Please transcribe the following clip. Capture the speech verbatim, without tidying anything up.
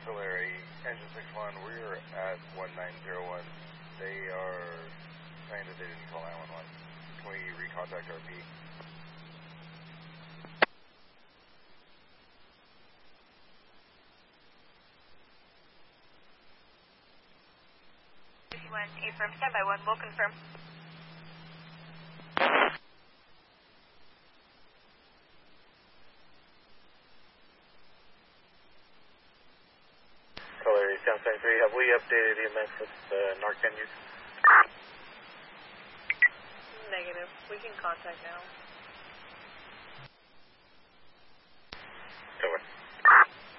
Tulare, engine six one, we're at one nine zero one. They are saying that they didn't call nine one one. Can we recontact R P? One, affirm, standby one, we'll confirm. Tulare, Sound seventy-three, have we updated E M S with uh, Narcan use? Negative, we can contact now.